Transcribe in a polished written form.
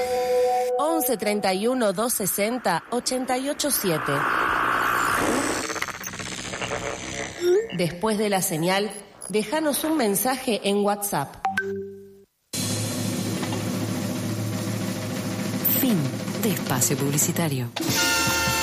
11 31 260 887. Después de la señal, déjanos un mensaje en WhatsApp. Fin de espacio publicitario.